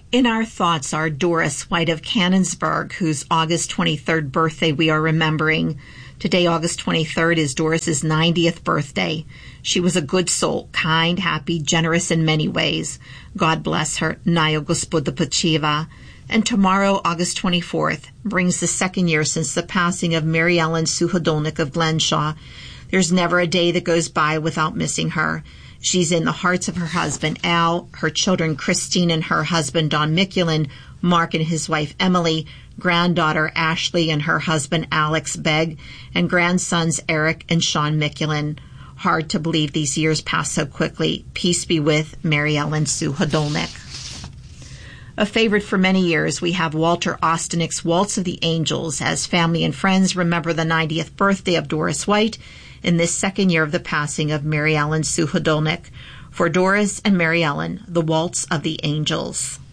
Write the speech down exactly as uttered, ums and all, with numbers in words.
In our thoughts are Doris White of Canonsburg, whose August twenty-third birthday we are remembering. Today, August twenty-third, is Doris's ninetieth birthday. She was a good soul, kind, happy, generous in many ways. God bless her. Nayo Gospod Pochiva. And tomorrow, August twenty-fourth, brings the second year since the passing of Mary Ellen Suhodolnik of Glenshaw. There's never a day that goes by without missing her. She's in the hearts of her husband, Al, her children, Christine and her husband, Don Mikulin, Mark and his wife, Emily, granddaughter, Ashley, and her husband, Alex Begg, and grandsons, Eric and Sean Mikulin. Hard to believe these years pass so quickly. Peace be with Mary Ellen Suhodolnik. A favorite for many years, we have Walter Ostenick's Waltz of the Angels, as family and friends remember the ninetieth birthday of Doris White in this second year of the passing of Mary Ellen Suhodolnik. For Doris and Mary Ellen, the Waltz of the Angels.